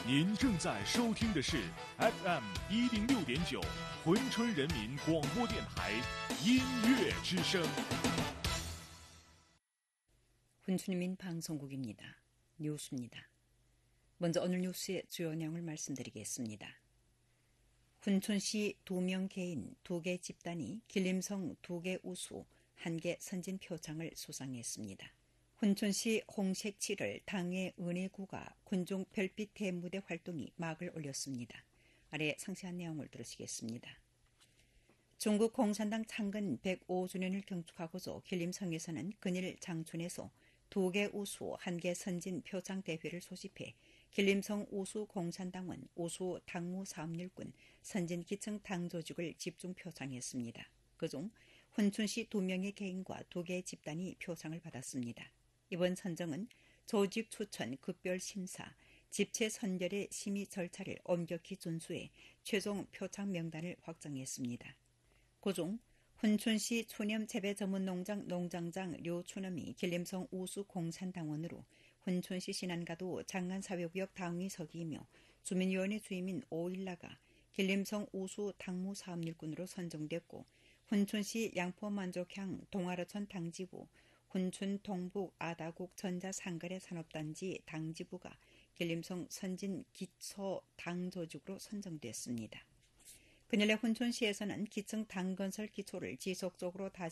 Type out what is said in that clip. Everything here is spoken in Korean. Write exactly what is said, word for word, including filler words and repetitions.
您正在收听的是 F M 一零六点九珲春人民广播电台音乐之声。 珲春人民방송국입니다. 뉴스입니다. 먼저 오늘 뉴스의 주요 내용을 말씀드리겠습니다. 훈촌시 두 명 개인 두 개 집단이 길림성 두 개 우수 한 개 선진 표창을 수상했습니다. 훈촌시 홍색 칠월 당의 은혜구가 군중 별빛 대무대 활동이 막을 올렸습니다. 아래 상세한 내용을 들으시겠습니다. 중국 공산당 창건 백오 주년을 경축하고서 길림성에서는 근일 장춘에서 두 개 우수 한 개 선진 표창 대회를 소집해 길림성 우수 공산당원 우수 당무 사업일군 선진 기층 당 조직을 집중 표창했습니다. 그중 훈춘시 두 명의 개인과 두 개의 집단이 표창을 받았습니다. 이번 선정은 조직 추천, 급별 심사, 집체 선별의 심의 절차를 엄격히 준수해 최종 표창 명단을 확정했습니다. 그중 훈춘시 초념 재배 전문 농장 농장장 류춘엄이 길림성 우수 공산당원으로 훈춘시 신안가도 장안사회구역 당위 서기이며 주민위원회 주임인 오일라가 길림성 우수 당무 사업일꾼으로 선정됐고, 훈춘시 양포만족향 동아라천 당지부 훈춘 동북 아다국 전자상거래 산업단지 당지부가 길림성 선진 기초 당조직으로 선정됐습니다. 그년의 훈촌시에서는 기층 당건설 기초를 지속적으로 다시